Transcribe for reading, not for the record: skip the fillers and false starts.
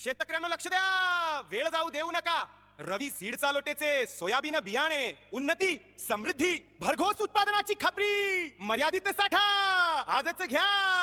शेतकऱ्यांना लक्ष द्या, वेळ जाऊ देऊ नका. रवी सीड चालोटेचे सोयाबीन बियाणे, उन्नती, समृद्धी, भरघोस उत्पादनाची खात्री, मर्यादित साठा आजच घ्या.